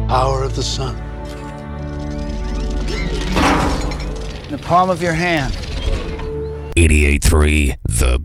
Power of the sun. In the palm of your hand. 88.3 The